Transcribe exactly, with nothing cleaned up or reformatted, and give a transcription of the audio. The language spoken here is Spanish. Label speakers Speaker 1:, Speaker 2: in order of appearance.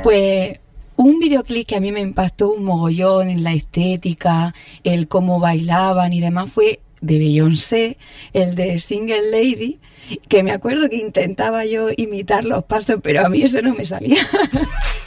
Speaker 1: Pues un videoclip que a mí me impactó un mogollón en la estética, el cómo bailaban y demás, fue de Beyoncé, el de Single Lady, que me acuerdo que intentaba yo imitar los pasos, pero a mí eso no me salía.